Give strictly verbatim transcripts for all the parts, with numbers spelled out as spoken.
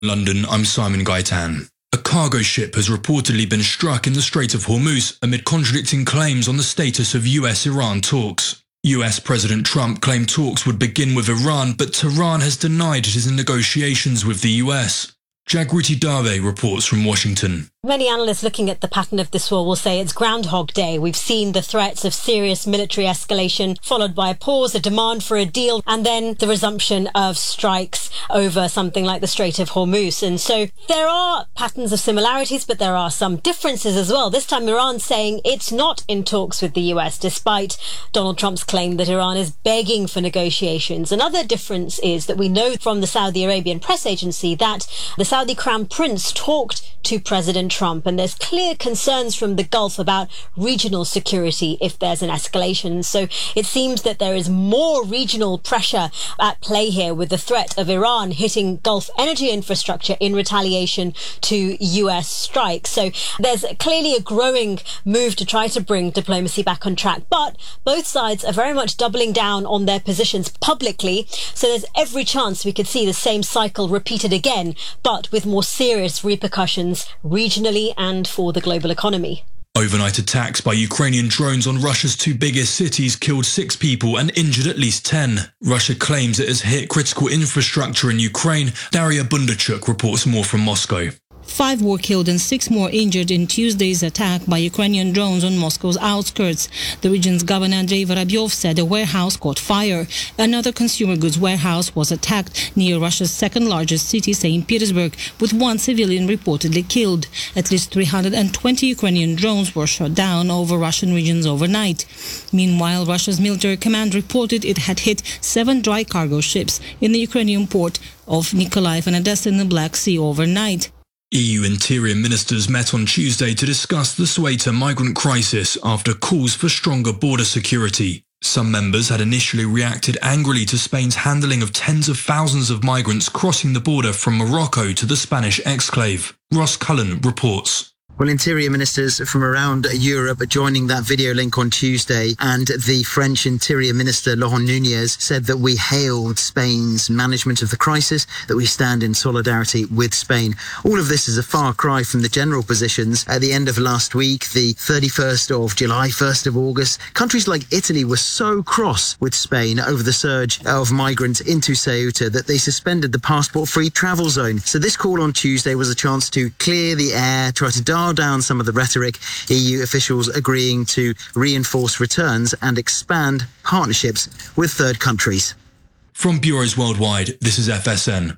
London, I'm Simon Gaitan. A cargo ship has reportedly been struck in the Strait of Hormuz amid contradicting claims on the status of U S Iran talks. U S President Trump claimed talks would begin with Iran, but Tehran has denied it is in negotiations with the U S. Jagruti Dave reports from Washington. Many analysts looking at the pattern of this war will say it's Groundhog Day. We've seen the threats of serious military escalation, followed by a pause, a demand for a deal, and then the resumption of strikes over something like the Strait of Hormuz. And so there are patterns of similarities, but there are some differences as well. This time Iran saying it's not in talks with the U S, despite Donald Trump's claim that Iran is begging for negotiations. Another difference is that we know from the Saudi Arabian press agency that the Saudi Crown Prince talked to President Trump, and there's clear concerns from the Gulf about regional security if there's an escalation. So it seems that there is more regional pressure at play here, with the threat of Iran hitting Gulf energy infrastructure in retaliation to U S strikes. So there's clearly a growing move to try to bring diplomacy back on track. But both sides are very much doubling down on their positions publicly. So there's every chance we could see the same cycle repeated again, but with more serious repercussions regionally and for the global economy. Overnight attacks by Ukrainian drones on Russia's two biggest cities killed six people and injured at least ten. Russia claims it has hit critical infrastructure in Ukraine. Daria Bundarchuk reports more from Moscow. Five were killed and six more injured in Tuesday's attack by Ukrainian drones on Moscow's outskirts. The region's governor Andrei Vorobyov said a warehouse caught fire. Another consumer goods warehouse was attacked near Russia's second-largest city, Saint Petersburg, with one civilian reportedly killed. At least three hundred twenty Ukrainian drones were shot down over Russian regions overnight. Meanwhile, Russia's military command reported it had hit seven dry cargo ships in the Ukrainian port of Mykolaiv and Odessa in the Black Sea overnight. E U interior ministers met on Tuesday to discuss the Ceuta migrant crisis after calls for stronger border security. Some members had initially reacted angrily to Spain's handling of tens of thousands of migrants crossing the border from Morocco to the Spanish exclave. Ross Cullen reports. Well, interior ministers from around Europe are joining that video link on Tuesday, and the French Interior Minister Laurent Nunez said that we hailed Spain's management of the crisis, that we stand in solidarity with Spain. All of this is a far cry from the general positions at the end of last week, the thirty-first of July, first of August. Countries like Italy were so cross with Spain over the surge of migrants into Ceuta that they suspended the passport-free travel zone. So this call on Tuesday was a chance to clear the air, try to dial down some of the rhetoric, E U officials agreeing to reinforce returns and expand partnerships with third countries. From bureaus worldwide, this is F S N.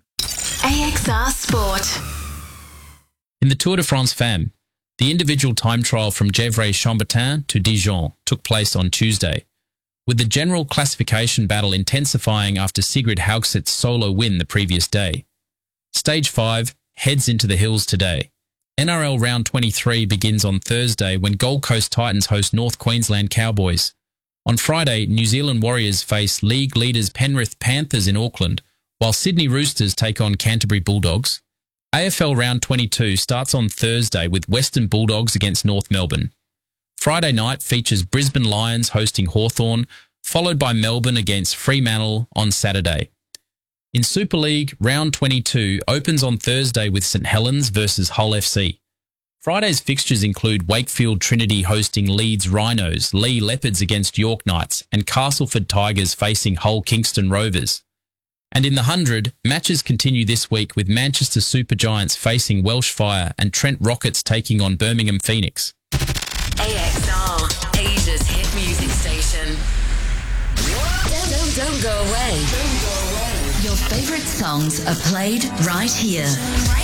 A X R Sport. In the Tour de France Femmes, the individual time trial from Gevrey-Chambertin to Dijon took place on Tuesday, with the general classification battle intensifying after Sigrid Haugset's solo win the previous day. Stage five heads into the hills today. N R L Round twenty-three begins on Thursday when Gold Coast Titans host North Queensland Cowboys. On Friday, New Zealand Warriors face league leaders Penrith Panthers in Auckland, while Sydney Roosters take on Canterbury Bulldogs. A F L Round twenty-two starts on Thursday with Western Bulldogs against North Melbourne. Friday night features Brisbane Lions hosting Hawthorn, followed by Melbourne against Fremantle on Saturday. In Super League, Round twenty-two opens on Thursday with St Helens versus Hull F C. Friday's fixtures include Wakefield Trinity hosting Leeds Rhinos, Lee Leopards against York Knights, and Castleford Tigers facing Hull Kingston Rovers. And in the hundred, matches continue this week with Manchester Supergiants facing Welsh Fire and Trent Rockets taking on Birmingham Phoenix. A X R, Asia's hit music station. Don't, don't, don't go away. Don't go away. Your favorite songs are played right here.